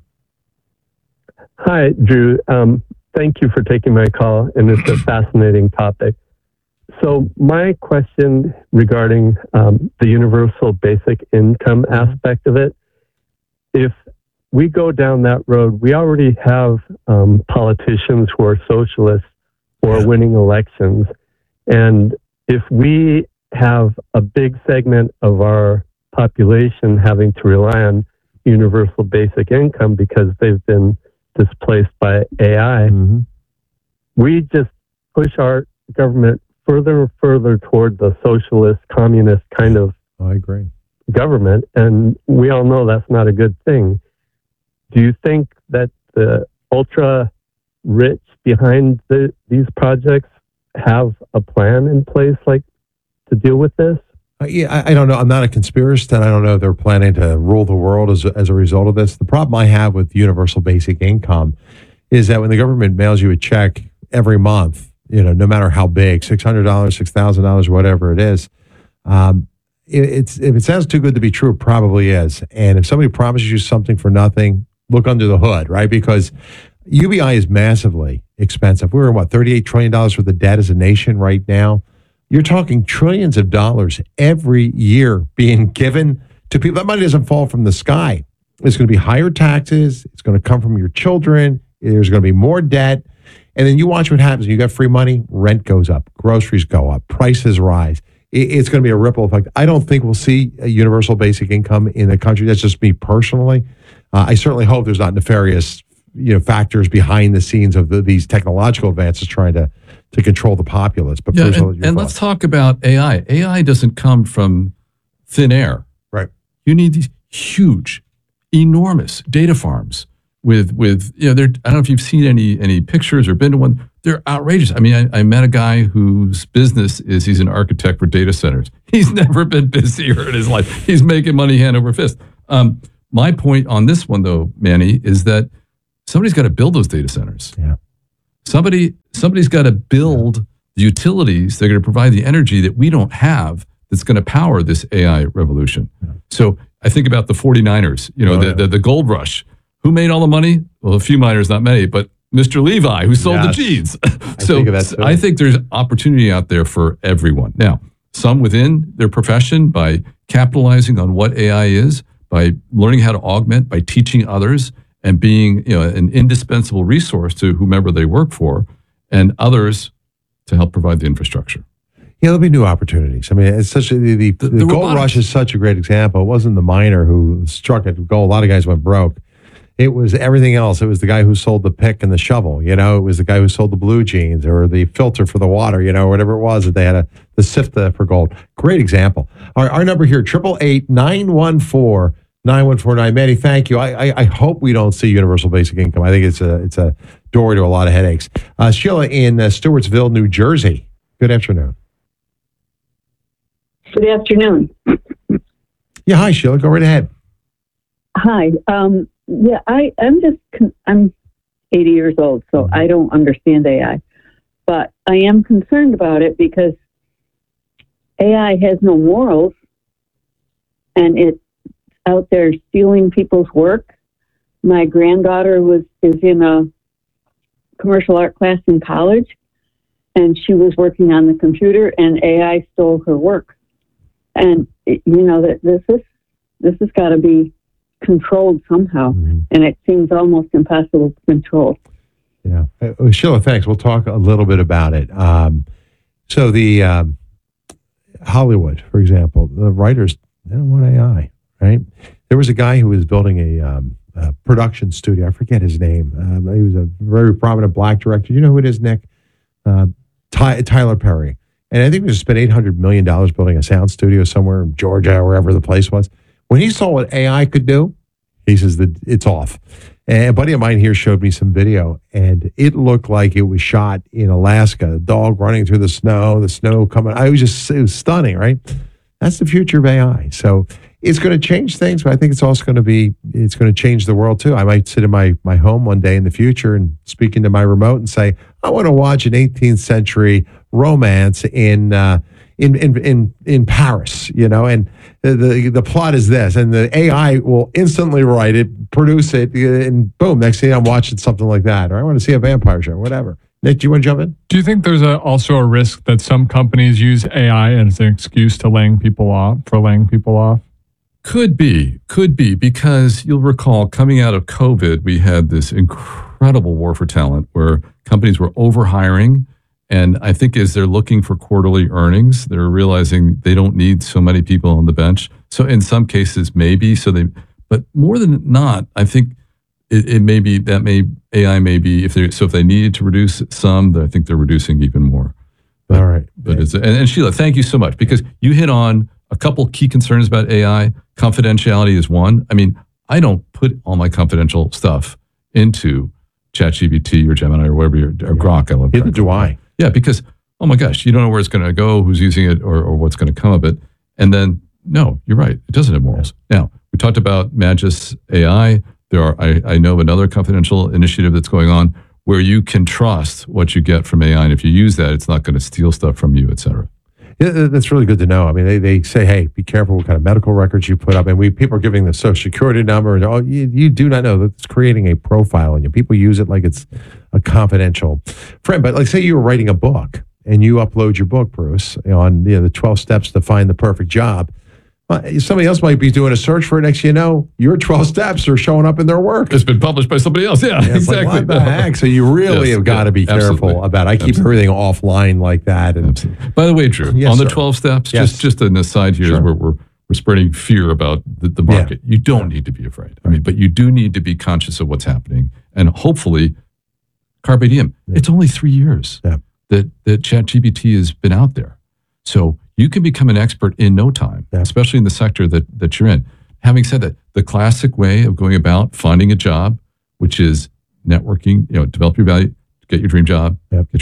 Hi, Drew. Thank you for taking my call, and it's a fascinating topic. So my question regarding the universal basic income aspect of it, if we go down that road, we already have politicians who are socialists who are winning elections. And if we have a big segment of our population having to rely on universal basic income because they've been displaced by AI, we just push our government further and further toward the socialist, communist kind of I agree. government, and we all know that's not a good thing. Do you think that the ultra rich behind these projects have a plan in place, like to deal with this? Yeah, I don't know. I'm not a conspiracist, and I don't know if they're planning to rule the world as a result of this. The problem I have with universal basic income is that when the government mails you a check every month, no matter how big, $600, $6,000, whatever it is, if it sounds too good to be true, it probably is. And if somebody promises you something for nothing, look under the hood, right? Because UBI is massively expensive. We're in $38 trillion worth of debt as a nation right now. You're talking trillions of dollars every year being given to people. That money doesn't fall from the sky. It's going to be higher taxes. It's going to come from your children. There's going to be more debt. And then you watch what happens. You got free money, rent goes up, groceries go up, prices rise. It's going to be a ripple effect. I don't think we'll see a universal basic income in the country. That's just me personally. I certainly hope there's not nefarious factors behind the scenes of these technological advances trying to control the populace. But yeah, and let's talk about AI. AI doesn't come from thin air. Right. You need these huge, enormous data farms with I don't know if you've seen any pictures or been to one. They're outrageous. I mean, I met a guy whose business is he's an architect for data centers. He's never been busier in his life. He's making money hand over fist. My point on this one, though, Manny, is that somebody's got to build those data centers. Yeah. Somebody's got to build the utilities that are going to provide the energy that we don't have that's going to power this AI revolution. Yeah. So I think about the 49ers, the gold rush. Who made all the money? Well, a few miners, not many, but Mr. Levi, who sold the jeans. I think there's opportunity out there for everyone. Now, some within their profession by capitalizing on what AI is, by learning how to augment, by teaching others, and being an indispensable resource to whomever they work for, and others to help provide the infrastructure. Yeah, there'll be new opportunities. I mean, it's such the gold rush is such a great example. It wasn't the miner who struck it gold. A lot of guys went broke. It was everything else. It was the guy who sold the pick and the shovel. It was the guy who sold the blue jeans or the filter for the water. Whatever it was that they had the sift for gold. Great example. Our number here, 888-914-9149. Manny, thank you. I hope we don't see universal basic income. I think it's a door to a lot of headaches. Sheila in Stewartsville, New Jersey. Good afternoon. Good afternoon. Yeah, hi, Sheila. Go right ahead. Hi. Yeah, I'm 80 years old, so I don't understand AI. But I am concerned about it because AI has no morals, and it's out there stealing people's work. My granddaughter is in a commercial art class in college, and she was working on the computer, and AI stole her work. And that this has got to be controlled somehow, and it seems almost impossible to control. Yeah. Sheila, thanks. We'll talk a little bit about it. So the Hollywood, for example, the writers, they don't want AI, right? There was a guy who was building a production studio. I forget his name. He was a very prominent black director. You know who it is, Nick? Tyler Perry. And I think we just spent $800 million building a sound studio somewhere in Georgia, wherever the place was. When he saw what AI could do, he says that it's off. And a buddy of mine here showed me some video, and it looked like it was shot in Alaska. A dog running through the snow coming. It was stunning, right? That's the future of AI. So it's going to change things, but I think it's also going to change the world too. I might sit in my home one day in the future and speak into my remote and say, I want to watch an 18th century romance in Paris, and the plot is this, and the AI will instantly write it, produce it, and boom, next thing I'm watching something like that, or I want to see a vampire show, whatever. Nick, do you want to jump in? Do you think there's also a risk that some companies use AI as an excuse to laying people off? Could be, because you'll recall coming out of COVID, we had this incredible war for talent where companies were overhiring. And I think as they're looking for quarterly earnings, they're realizing they don't need so many people on the bench. So in some cases, maybe. But more than not, I think it may be AI may be if they needed to reduce some, I think they're reducing even more. But, all right. But and Sheila, thank you so much, because you hit on a couple key concerns about AI. Confidentiality is one. I mean, I don't put all my confidential stuff into ChatGPT or Gemini or whatever or Grok. I love Neither do I. Yeah, because, oh my gosh, you don't know where it's going to go, who's using it, or what's going to come of it. And then, no, you're right. It doesn't have morals. Now, we talked about Magis AI. I know another confidential initiative that's going on where you can trust what you get from AI. And if you use that, it's not going to steal stuff from you, et cetera. Yeah, that's really good to know. I mean, they say, hey, be careful what kind of medical records you put up. And people are giving the social security number. And you do not know that it's creating a profile on you. People use it like it's a confidential friend. But like say you were writing a book and you upload your book, Bruce, on the 12 steps to find the perfect job. Somebody else might be doing a search for it. Next, your 12 steps are showing up in their work. It's been published by somebody else. Yeah, exactly. Like, what the heck? So you really have got to be careful about it. I keep everything offline like that. And by the way, Drew, on the 12 steps, just an aside here, is we're spreading fear about the market. You don't need to be afraid. I mean, but you do need to be conscious of what's happening. And hopefully, carpe diem. It's only 3 years that ChatGPT has been out there. So you can become an expert in no time, especially in the sector that you're in. Having said that, the classic way of going about finding a job, which is networking, develop your value, get your dream job, get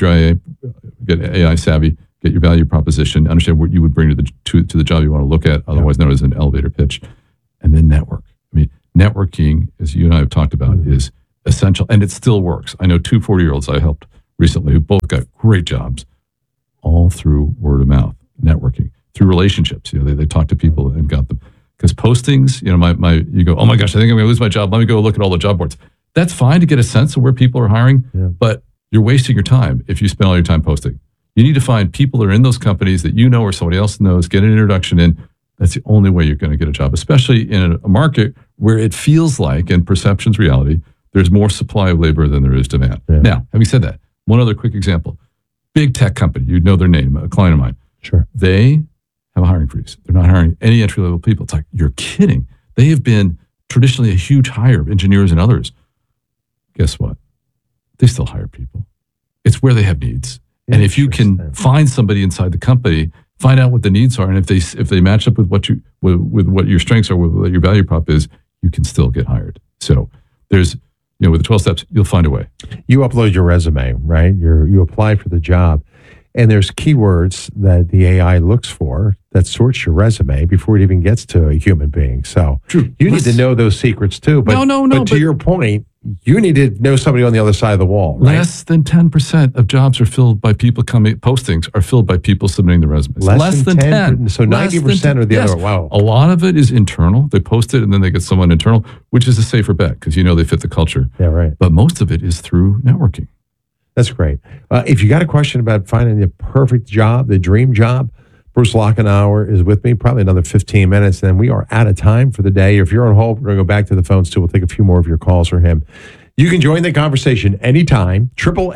AI savvy, get your value proposition, understand what you would bring to the job you want to look at, otherwise known as an elevator pitch, and then network. I mean, networking, as you and I have talked about, is essential, and it still works. I know 2 40-year-olds I helped recently who both got great jobs, all through word of mouth. Networking through relationships, they talk to people and got them. Because postings, you go, oh my gosh, I think I'm going to lose my job. Let me go look at all the job boards. That's fine to get a sense of where people are hiring, but you're wasting your time if you spend all your time posting. You need to find people that are in those companies that you know or somebody else knows. Get an introduction in. That's the only way you're going to get a job, especially in a market where it feels like, and perception's reality, there's more supply of labor than there is demand. Now, having said that, one other quick example: big tech company, you know their name, a client of mine. Sure. They have a hiring freeze. They're not hiring any entry-level people. It's like, you're kidding. They have been traditionally a huge hire of engineers and others. Guess what? They still hire people. It's where they have needs. And if you can find somebody inside the company, find out what the needs are, and if they match up with what your strengths are, with what your value prop is, you can still get hired. So there's, with the 12 steps, you'll find a way. You upload your resume, right? You apply for the job. And there's keywords that the AI looks for that sorts your resume before it even gets to a human being. So you need to know those secrets too. But, but to your point, you need to know somebody on the other side of the wall, right? Less than 10% of jobs are filled by people postings are filled by people submitting the resumes. Less than 10. So 90% are the other. Wow. A lot of it is internal. They post it and then they get someone internal, which is a safer bet because they fit the culture. Yeah, right. But most of it is through networking. That's great. If you got a question about finding the perfect job, the dream job, Bruce Lochenauer is with me, probably another 15 minutes. Then we are out of time for the day. If you're on hold, we're going to go back to the phones too. We'll take a few more of your calls for him. You can join the conversation anytime.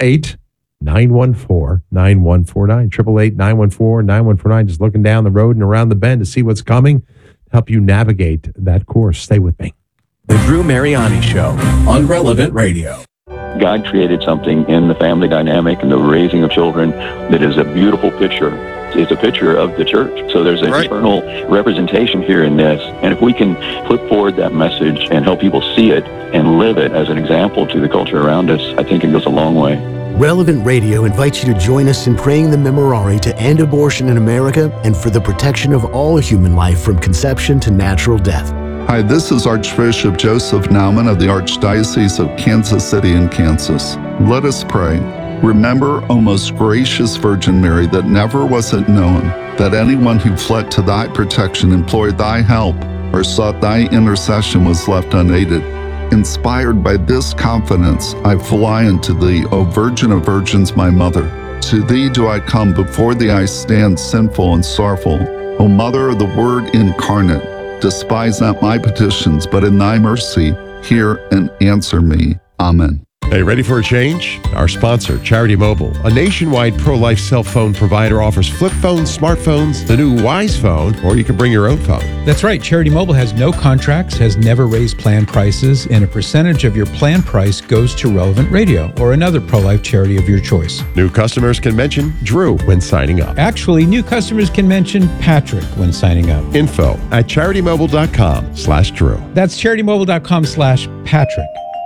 888-914-9149. 888-914-9149. Just looking down the road and around the bend to see what's coming. Help you navigate that course. Stay with me. The Drew Mariani Show on Relevant Radio. God created something in the family dynamic and the raising of children that is a beautiful picture. It's a picture of the church. So there's an eternal representation here in this. And if we can put forward that message and help people see it and live it as an example to the culture around us, I think it goes a long way. Relevant Radio invites you to join us in praying the Memorare to end abortion in America and for the protection of all human life from conception to natural death. Hi, this is Archbishop Joseph Naumann of the Archdiocese of Kansas City in Kansas. Let us pray. Remember, O most gracious Virgin Mary, that never was it known that anyone who fled to thy protection, implored thy help, or sought thy intercession was left unaided. Inspired by this confidence, I fly unto thee, O Virgin of Virgins, my Mother. To thee do I come, before thee I stand sinful and sorrowful. O Mother of the Word incarnate, despise not my petitions, but in thy mercy, hear and answer me. Amen. Hey, ready for a change? Our sponsor, Charity Mobile, a nationwide pro-life cell phone provider, offers flip phones, smartphones, the new Wise Phone, or you can bring your own phone. That's right. Charity Mobile has no contracts, has never raised plan prices, and a percentage of your plan price goes to Relevant Radio or another pro-life charity of your choice. New customers can mention Drew when signing up. Actually, new customers can mention Patrick when signing up. Info at CharityMobile.com/Drew. That's CharityMobile.com/Patrick.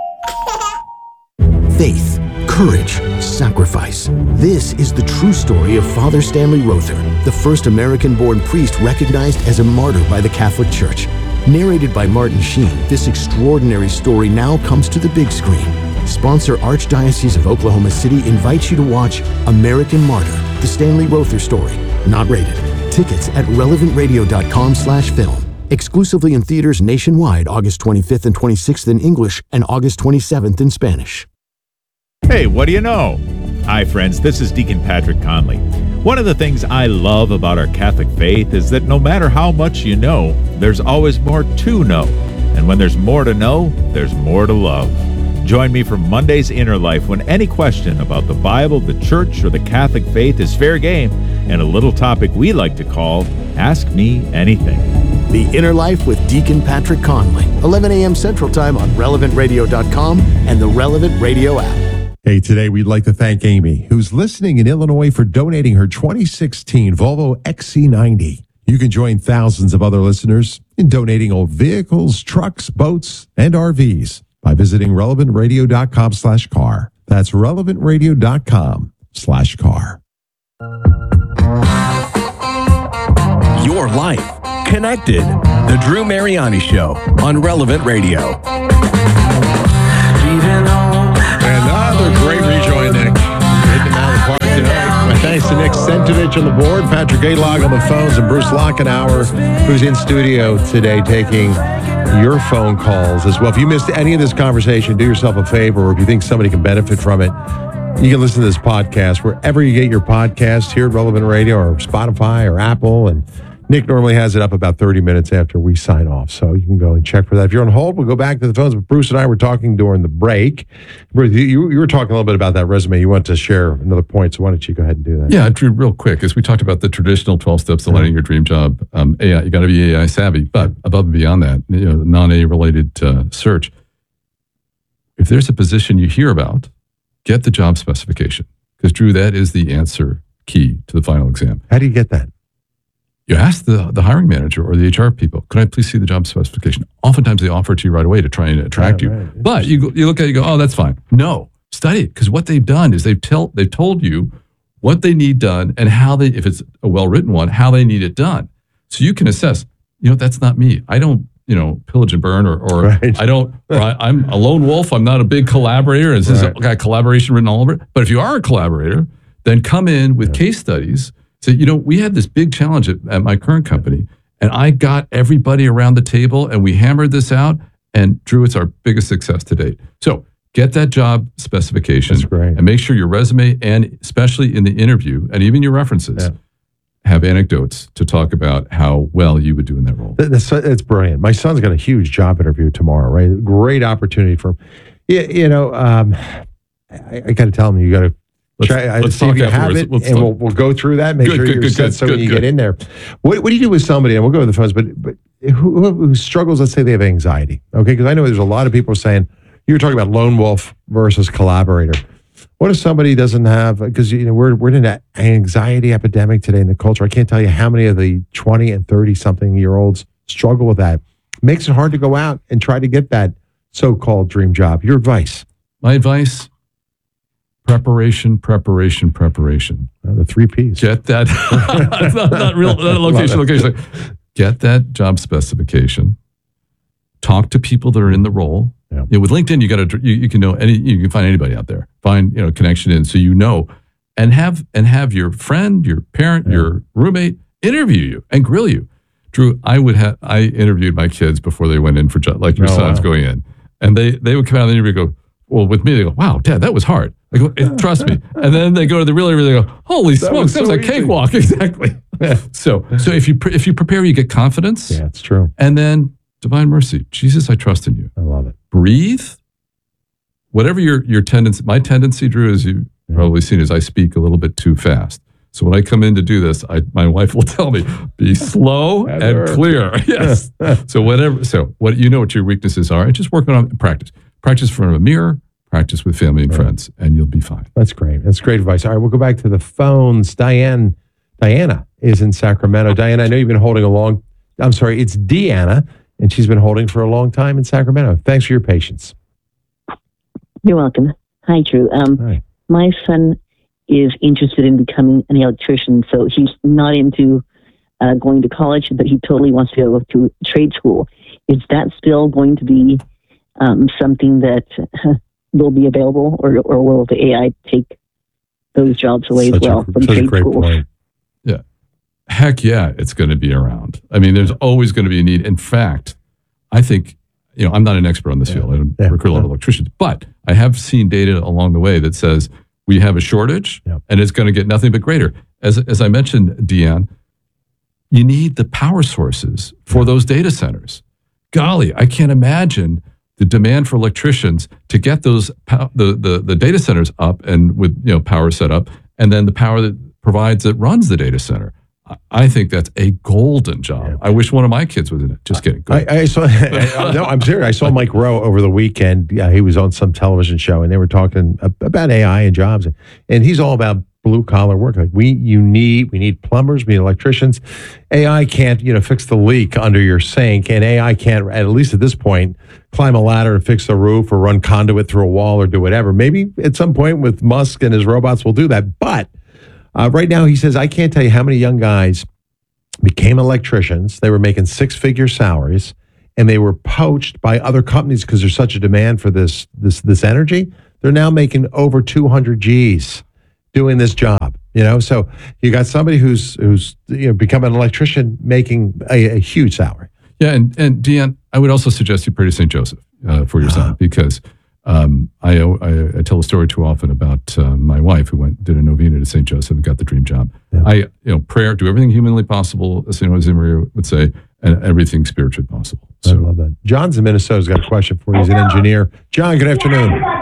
Faith, courage, sacrifice. This is the true story of Father Stanley Rother, the first American-born priest recognized as a martyr by the Catholic Church. Narrated by Martin Sheen, this extraordinary story now comes to the big screen. Sponsor Archdiocese of Oklahoma City invites you to watch American Martyr, the Stanley Rother story. Not rated. Tickets at relevantradio.com/film. Exclusively in theaters nationwide August 25th and 26th in English and August 27th in Spanish. Hey, what do you know? Hi, friends. This is Deacon Patrick Conley. One of the things I love about our Catholic faith is that no matter how much you know, there's always more to know. And when there's more to know, there's more to love. Join me for Monday's Inner Life when any question about the Bible, the Church, or the Catholic faith is fair game, and a little topic we like to call Ask Me Anything. The Inner Life with Deacon Patrick Conley, 11 a.m. Central Time on relevantradio.com and the Relevant Radio app. Hey, today we'd like to thank Amy, who's listening in Illinois, for donating her 2016 Volvo XC90. You can join thousands of other listeners in donating old vehicles, trucks, boats, and RVs by visiting relevantradio.com/car. That's relevantradio.com/car. Your life connected. The Drew Mariani Show on Relevant Radio. Another great rejoin, Nick. Hitting them out of the park tonight. My thanks to Nick Sentovich on the board, Patrick Gaylog on the phones, and Bruce Lockenauer, who's in studio today taking your phone calls as well. If you missed any of this conversation, do yourself a favor, or if you think somebody can benefit from it, you can listen to this podcast wherever you get your podcasts, here at Relevant Radio or Spotify or Apple. And Nick normally has it up about 30 minutes after we sign off, so you can go and check for that. If you're on hold, we'll go back to the phones. But Bruce and I were talking during the break. Bruce, you were talking a little bit about that resume. You want to share another point, so why don't you go ahead and do that? Yeah, Drew, real quick, as we talked about the traditional 12 steps to landing your dream job, AI, you got to be AI savvy, but above and beyond that, non-AI related search. If there's a position you hear about, get the job specification, because Drew, that is the answer key to the final exam. How do you get that? You ask the hiring manager or the HR people, could I please see the job specification? Oftentimes they offer it to you right away to try and attract you. Right. But you look at it, you go, oh, that's fine. No, study it, because what they've done is they've told you what they need done and how they, if it's a well-written one, how they need it done. So you can assess, that's not me. I don't, pillage and burn or right. I'm a lone wolf. I'm not a big collaborator. And this has got collaboration written all over it. But if you are a collaborator, then come in with case studies. So, we had this big challenge at my current company, and I got everybody around the table, and we hammered this out, and Drew, it's our biggest success to date. So get that job specification. That's great. And make sure your resume, and especially in the interview, and even your references, have anecdotes to talk about how well you would do in that role. That's brilliant. My son's got a huge job interview tomorrow, right? Great opportunity for him. I got to tell them you got to try. Let's see if talk you have afterwards. it, and we'll go through that. Make sure you're set so when you get in there. What do you do with somebody? And we'll go to the phones, but who struggles? Let's say they have anxiety. Okay, because I know there's a lot of people saying you were talking about lone wolf versus collaborator. What if somebody doesn't have? Because we're in an anxiety epidemic today in the culture. I can't tell you how many of the 20 and 30 something year olds struggle with that. Makes it hard to go out and try to get that so-called dream job. Your advice? My advice: preparation. The 3 Ps. Get that. not location. Get that job specification. Talk to people that are in the role. Yeah. With LinkedIn, you can find anybody out there. Find connection in, so and have your friend, your parent, your roommate interview you and grill you. Drew, I interviewed my kids before they went in for like your son's going in, and they would come out of the interview and go, well, with me they go, wow, Dad, that was hard. I go, trust me, and then they go to the real interview, they go, holy smokes, that was a cakewalk. Exactly. So if you prepare, you get confidence. Yeah, it's true. And then divine mercy, Jesus, I trust in you. I love it. Breathe. Whatever your tendency, my tendency, Drew, as you've probably seen, is I speak a little bit too fast. So when I come in to do this, my wife will tell me, be slow and clear. Yes. So what your weaknesses are, and just work on practice. Practice in front of a mirror, practice with family and friends, and you'll be fine. That's great. That's great advice. All right, we'll go back to the phones. Diana is in Sacramento. Diana, I know you've been holding it's Deanna, and she's been holding for a long time in Sacramento. Thanks for your patience. You're welcome. Hi, Drew. Hi. My son is interested in becoming an electrician, so he's not into going to college, but he totally wants to go to trade school. Is that still going to be something that will be available, or will the AI take those jobs away as well from trade schools? Point. Yeah. Heck yeah, it's going to be around. I mean, there's always going to be a need. In fact, I think, I'm not an expert on this field. I don't recruit a lot of electricians, but I have seen data along the way that says we have a shortage and it's going to get nothing but greater. As I mentioned, Deanne, you need the power sources for those data centers. Golly, I can't imagine the demand for electricians to get those the data centers up and with power set up, and then the power that runs the data center. I think that's a golden job. Yeah. I wish one of my kids was in it. Just kidding. I saw. No, I'm serious. I saw Mike Rowe over the weekend. He was on some television show, and they were talking about AI and jobs, and he's all about blue collar work. Like we need plumbers, we need electricians. AI can't fix the leak under your sink, and AI can't, at least at this point, climb a ladder and fix the roof or run conduit through a wall or do whatever. Maybe at some point with Musk and his robots will do that, but. Right now, he says, I can't tell you how many young guys became electricians. They were making 6-figure salaries, and they were poached by other companies because there's such a demand for this energy. They're now making over 200 G's doing this job. So you got somebody who's become an electrician making a huge salary. Yeah, and Deanne, I would also suggest you pray to St. Joseph for your son, because I tell a story too often about my wife who did a novena to St. Joseph and got the dream job. Yeah. Prayer, do everything humanly possible, as St. Jose Maria would say, and everything spiritually possible. So, I love that. John's in Minnesota. Has got a question for you. He's an engineer. John, good afternoon.